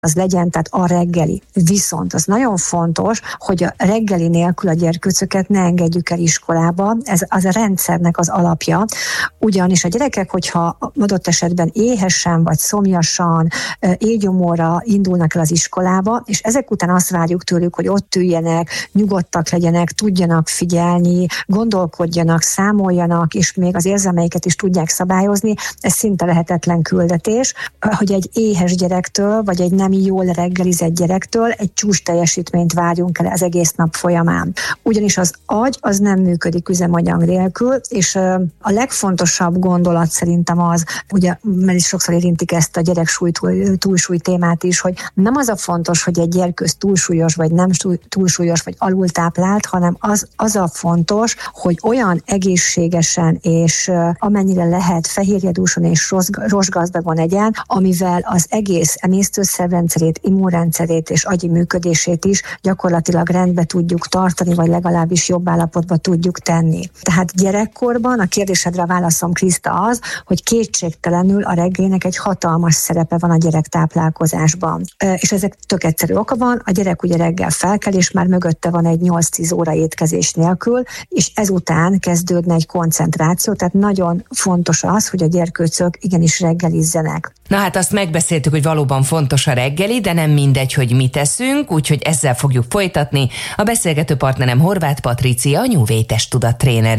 az legyen, tehát a reggeli. Viszont az nagyon fontos, hogy a reggeli nélkül a gyerkőcöket ne engedjük el iskolába, ez az a rendszernek az alapja, ugyanis a gyerekek, hogyha adott esetben éhesen vagy szomjasan, éhgyomorra indulnak el az iskolába, és ezek után azt várjuk tőlük, hogy ott üljenek, nyugodtak legyenek, tudjanak figyelni, gondolkodjanak, számoljanak, és még az érzelmeiket is tudják szabályozni, ez szinte lehetetlen küldetés, hogy egy éhes gyerektől, vagy egy nem jól reggelizett gyerektől egy csúcs teljesítményt várjunk el az egész nap folyamán. Ugyanis az agy az nem működik üzemanyag nélkül, és a legfontosabb gondolat szerintem az, ugye, mert is sokszor érintik ezt a gyereksúly, túlsúly témát is, hogy nem az a fontos, hogy egy gyerkőc túlsúlyos, vagy nem túlsúlyos, vagy alultáplált, hanem az a fontos, hogy olyan egészségesen és amennyire lehet fehérjedúson és rostgazdagon egyen, amivel az egész emésztőszervrendszerét, immunrendszerét és agyi működését is gyakorlatilag rendbe tudjuk tartani, vagy legalábbis jobb állapotba tudjuk tenni. Tehát gyerekkorban a kérdésedre a válaszom, Kriszta, az, hogy kétségtelenül a reggelinek egy hatalmas szerepe van a gyerektáplálkozásban. És ezek tök egyszerű oka van, a gyerek ugye reggel felkel, és már mögötte van egy 8-10 óra étkezés nélkül, és ezután kezdődne egy koncentráció, tehát nagyon fontos az, hogy a gyerkőcök igenis reggelizzenek. Na hát azt megbeszéltük, hogy valóban fontos a reggeli, de nem mindegy, hogy mit eszünk, úgyhogy ezzel fogjuk folytatni. A beszélgető partnerem Horváth Patrícia, a New Way testtudattrénere.